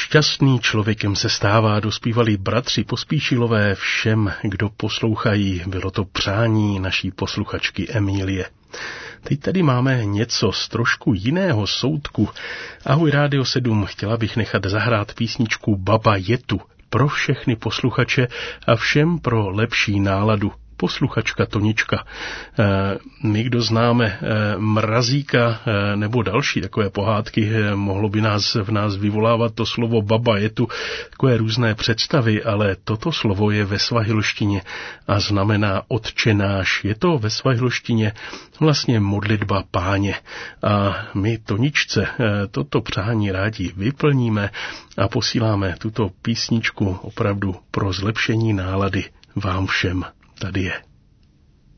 Šťastný člověkem se stává, dospívali bratři Pospíšilové všem, kdo poslouchají. Bylo to přání naší posluchačky Emílie. Teď tady máme něco z trošku jiného soudku. Ahoj Rádio 7, chtěla bych nechat zahrát písničku Baba Jetu pro všechny posluchače a všem pro lepší náladu. Posluchačka Tonička. My, kdo známe Mrazíka nebo další takové pohádky, mohlo by v nás vyvolávat to slovo Baba Jetu, takové různé představy, ale toto slovo je ve svahilštině a znamená Otče náš. Je to ve svahilštině vlastně modlitba Páně. A my Toničce toto přání rádi vyplníme a posíláme tuto písničku opravdu pro zlepšení nálady vám všem. Tady je.